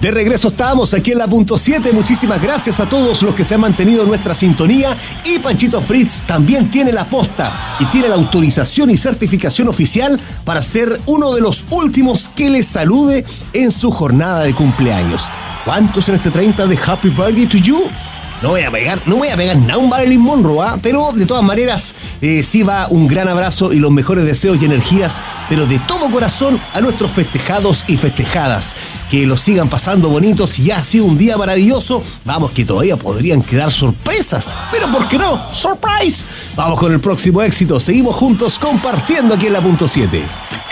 De regreso estamos aquí en la punto 7. Muchísimas gracias a todos los que se han mantenido en nuestra sintonía. Y Panchito Fritz también tiene la posta y tiene la autorización y certificación oficial para ser uno de los últimos que les salude en su jornada de cumpleaños. ¿Cuántos en este 30 de Happy Birthday to You? No voy a pegar nada un Marilyn Monroe, ¿eh? Pero de todas maneras, sí va un gran abrazo y los mejores deseos y energías, pero de todo corazón a nuestros festejados y festejadas. Que los sigan pasando bonitos y ya ha sido un día maravilloso. Vamos, que todavía podrían quedar sorpresas, pero ¿por qué no? ¡Surprise! Vamos con el próximo éxito. Seguimos juntos compartiendo aquí en la punto 7.